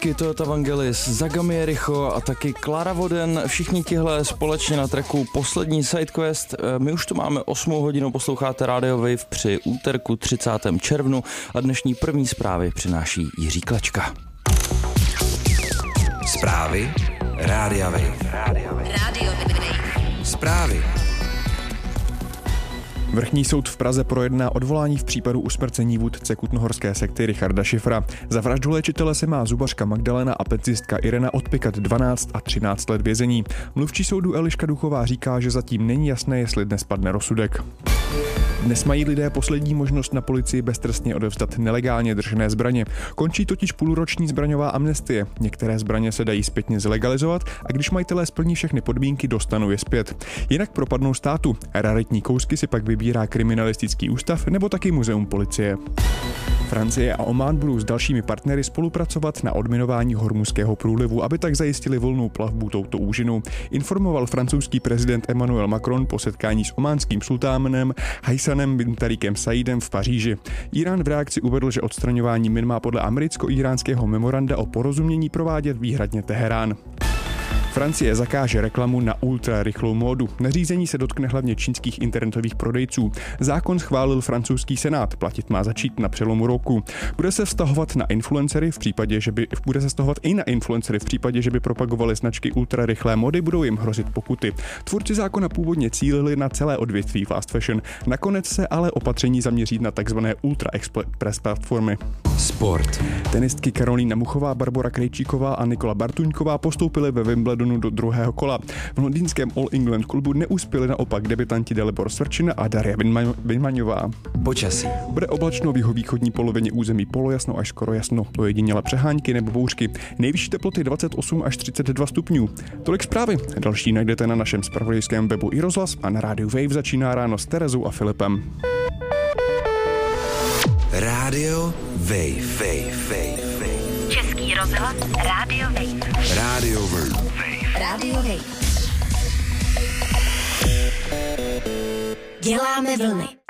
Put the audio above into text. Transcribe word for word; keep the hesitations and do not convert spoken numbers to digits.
Lipsky, Toyota Vangelis, Zagami Jericho a taky Klara Voden. Všichni tihle společně na tracku Poslední sidequest. My už tu máme osmou hodinu, posloucháte Radio Wave při úterku třicátého června a dnešní první zprávy přináší Jiří Klečka. Zprávy Rádia Wave. Radio Wave. Zprávy. Vrchní soud v Praze projedná odvolání v případu usmrcení vůdce kutnohorské sekty Richarda Šifra. Za vraždu léčitele se má zubařka Magdalena a penzistka Irena odpikat dvanáct a třináct let vězení. Mluvčí soudu Eliška Duchová říká, že zatím není jasné, jestli dnes padne rozsudek. Dnes mají lidé poslední možnost na policii beztrestně odevzdat nelegálně držené zbraně. Končí totiž půlroční zbraňová amnestie. Některé zbraně se dají zpětně zlegalizovat a když majitelé splní všechny podmínky, dostanou je zpět. Jinak propadnou státu. Raritní kousky si pak vybírá kriminalistický ústav nebo taky muzeum policie. Francie a Omán budou s dalšími partnery spolupracovat na odminování Hormuzského průlivu, aby tak zajistili volnou plavbu touto úžinou. Informoval francouzský prezident Emmanuel Macron po setkání s ománským sultánem Hajsanem bin Tarikem Saidem v Paříži. Irán v reakci uvedl, že odstraňování min má podle americko-íránského memoranda o porozumění provádět výhradně Teherán. Francie zakáže reklamu na ultrarychlou módu. Nařízení se dotkne hlavně čínských internetových prodejců. Zákon schválil francouzský senát, platit má začít na přelomu roku. Bude se vztahovat na influencery v případě, že by bude se vztahovat i na influencery v případě, že by propagovali značky ultrarychlé módy, budou jim hrozit pokuty. Tvůrci zákona původně cílili na celé odvětví fast fashion. Nakonec se ale opatření zaměří na takzvané ultra express platformy. Sport. Tenistky Karolína Muchová, Barbora Krejčíková a Nikola Bartuňková postoupily ve Wimbledonu do druhého kola. V londýnském All England klubu neuspěli naopak debutanti Dalibor Svrčina a Daria Vinmaňová. Počasí. Bude oblačno v jihovýchodní polovině území polojasno až skoro jasno, ojediněle přehánky nebo bouřky. Nejvyšší teploty dvacet osm až třicet dva stupňů. Tolik zprávy. Další najdete na našem zpravodajském webu i rozhlas a na rádiu Wave začíná ráno s Terezou a Filipem. Radio Wave. Wave. Wave. Wave. Český rozhlas Radio Wave. Radio Wave. Radio Wave. Děláme vlny.